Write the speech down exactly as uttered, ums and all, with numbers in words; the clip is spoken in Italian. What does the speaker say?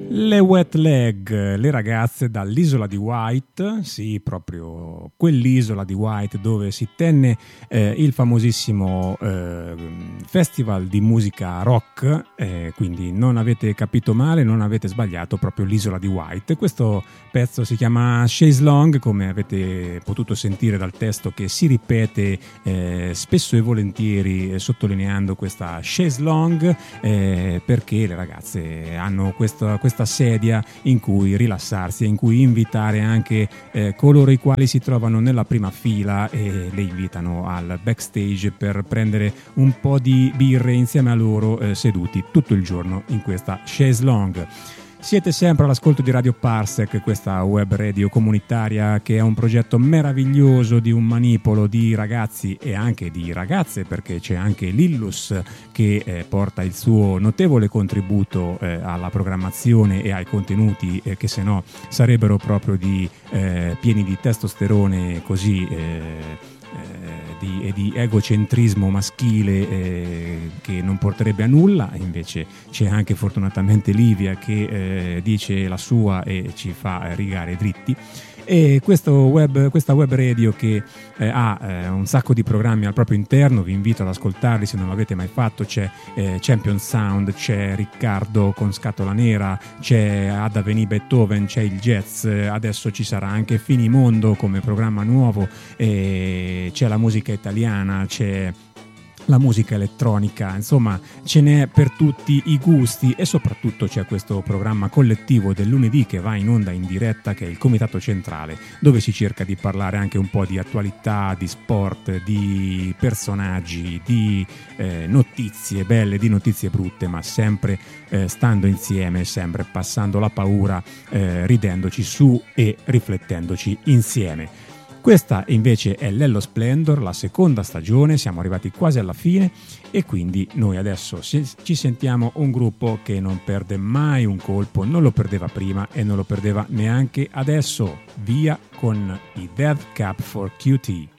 Le Wet Leg, le ragazze dall'isola di Wight, sì, proprio quell'isola di Wight dove si tenne eh, il famosissimo eh, festival di musica rock, eh, quindi non avete capito male, non avete sbagliato, proprio l'isola di Wight. Questo pezzo si chiama Chaise Longue, come avete potuto sentire dal testo che si ripete eh, spesso e volentieri, eh, sottolineando questa Chaise Longue, eh, perché le ragazze hanno questa, questa sedia in cui rilassarsi, in cui invitare anche eh, coloro i quali si trovano nella prima fila e le invitano al backstage per prendere un po' di birre insieme a loro, eh, seduti tutto il giorno in questa chaise longue. Siete sempre all'ascolto di Radio Parsec, questa web radio comunitaria che è un progetto meraviglioso di un manipolo di ragazzi e anche di ragazze, perché c'è anche Lillus che eh, porta il suo notevole contributo eh, alla programmazione e ai contenuti eh, che se no sarebbero proprio di, eh, pieni di testosterone così... Eh, Di, e di egocentrismo maschile eh, che non porterebbe a nulla. Invece c'è anche fortunatamente Livia che eh, dice la sua e ci fa rigare dritti. E questo web, questa web radio che eh, ha eh, un sacco di programmi al proprio interno, vi invito ad ascoltarli se non l'avete mai fatto. C'è eh, Champion Sound, c'è Riccardo con Scatola Nera, c'è Ada Veni Beethoven, c'è il jazz, adesso ci sarà anche Finimondo come programma nuovo, e c'è la musica italiana, c'è la musica elettronica, insomma ce n'è per tutti i gusti. E soprattutto c'è questo programma collettivo del lunedì che va in onda in diretta, che è il Comitato Centrale, dove si cerca di parlare anche un po' di attualità, di sport, di personaggi, di eh, notizie belle, di notizie brutte, ma sempre eh, stando insieme, sempre passando la paura, eh, ridendoci su e riflettendoci insieme. Questa invece è l'Ello Splendor, la seconda stagione, siamo arrivati quasi alla fine e quindi noi adesso ci sentiamo un gruppo che non perde mai un colpo, non lo perdeva prima e non lo perdeva neanche adesso. Via con i Death Cab for Cutie.